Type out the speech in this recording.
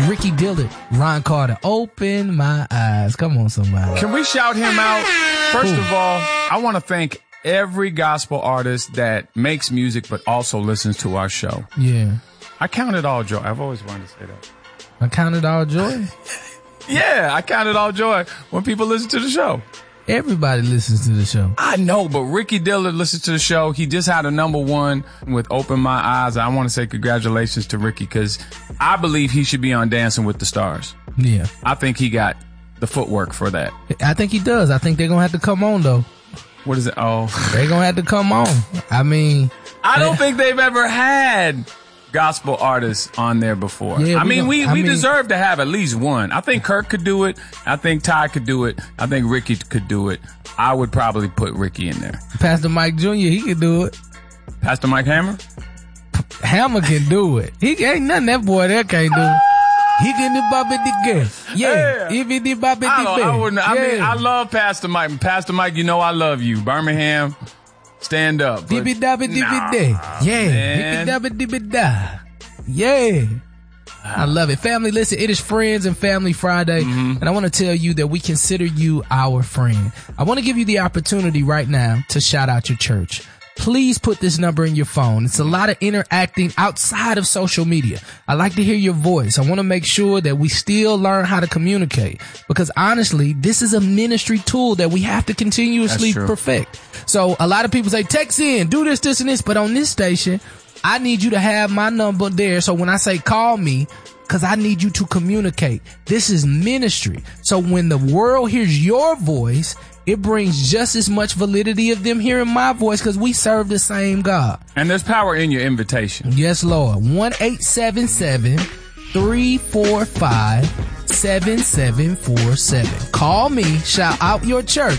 Ricky Dillard, Ron Carter, Open My Eyes. Come on, somebody. Can we shout him out? First of all, I want to thank every gospel artist that makes music but also listens to our show. Yeah. I count it all joy. I've always wanted to say that. I count it all joy? Yeah, I count it all joy when people listen to the show. Everybody listens to the show. I know, but Ricky Dillard listens to the show. He just had a #1 with Open My Eyes. I want to say congratulations to Ricky because I believe he should be on Dancing with the Stars. Yeah. I think he got the footwork for that. I think he does. I think they're going to have to come on, though. What is it? Oh. They're going to have to come on. I mean. I don't think they've ever had gospel artists on there before. Yeah, we deserve to have at least one. I think Kirk could do it. I think Ty could do it. I think Ricky could do it. I would probably put Ricky in there. Pastor Mike Jr., he can do it. Pastor Mike Hammer? Hammer can do it. He ain't nothing that boy there can't do. He can do Bobby the girl. Yeah. If he did Bobby the girl. I love Pastor Mike. Pastor Mike, you know I love you. Birmingham. Stand up. Dibby dabby dibby day. Yeah. Dibby dabby dibby da. Yeah. I love it. Family, listen, it is Friends and Family Friday, and I want to tell you that we consider you our friend. I want to give you the opportunity right now to shout out your church. Please put this number in your phone. It's a lot of interacting outside of social media. I like to hear your voice. I want to make sure that we still learn how to communicate because honestly, this is a ministry tool that we have to continuously perfect. So a lot of people say, text in, do this, this, and this. But on this station, I need you to have my number there. So when I say call me, because I need you to communicate. This is ministry. So when the world hears your voice, it brings just as much validity of them hearing my voice because we serve the same God. And there's power in your invitation. Yes, Lord. 1-877-345-7747. Call me, shout out your church.